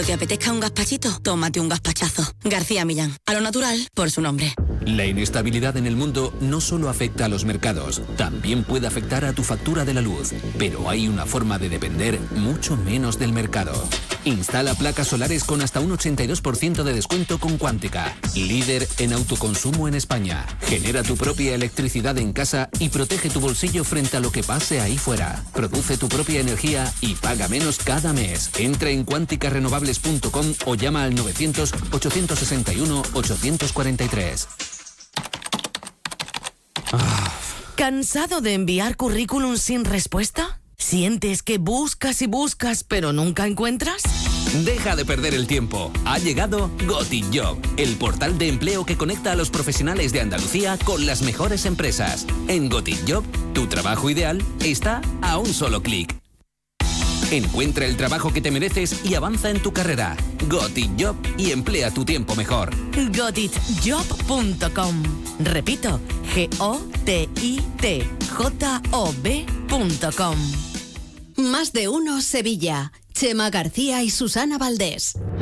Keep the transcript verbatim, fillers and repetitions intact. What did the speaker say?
¿Te apetezca un gazpachito? Tómate un gazpachazo. García Millán. A lo natural, por su nombre. La inestabilidad en el mundo no solo afecta a los mercados, también puede afectar a tu factura de la luz. Pero hay una forma de depender mucho menos del mercado. Instala placas solares con hasta un ochenta y dos por ciento de descuento con Cuántica, líder en autoconsumo en España. Genera tu propia electricidad en casa y protege tu bolsillo frente a lo que pase ahí fuera. Produce tu propia energía y paga menos cada mes. Entra en cuántica renovables punto com o llama al novecientos, ochocientos sesenta y uno, ochocientos cuarenta y tres. Ah. ¿Cansado de enviar currículum sin respuesta? ¿Sientes que buscas y buscas pero nunca encuentras? Deja de perder el tiempo. Ha llegado Got It Job, el portal de empleo que conecta a los profesionales de Andalucía con las mejores empresas. En Got It Job, tu trabajo ideal está a un solo clic. Encuentra el trabajo que te mereces y avanza en tu carrera. Got It Job y emplea tu tiempo mejor. got it job punto com. Repito, G O T I T J O B punto com. Más de uno Sevilla. Chema García y Susana Valdés.